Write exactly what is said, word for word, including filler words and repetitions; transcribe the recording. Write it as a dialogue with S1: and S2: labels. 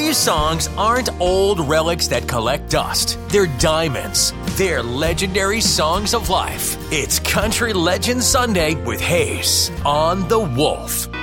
S1: These songs aren't old relics that collect dust. They're diamonds. They're legendary songs of life. It's Country Legend Sunday with Hayes on The Wolf.